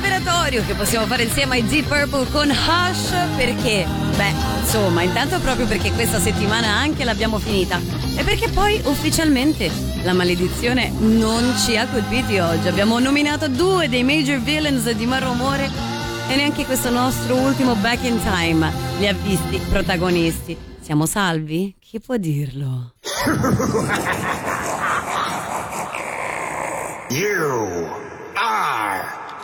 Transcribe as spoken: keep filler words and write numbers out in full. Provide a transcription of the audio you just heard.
liberatorio che possiamo fare insieme ai Deep Purple con Hush, perché? Beh, insomma, intanto proprio perché questa settimana anche l'abbiamo finita e perché poi ufficialmente la maledizione non ci ha colpiti oggi. Abbiamo nominato due dei major villains di Malrumore e neanche questo nostro ultimo Back in Time li ha visti protagonisti. Siamo salvi? Chi può dirlo? You are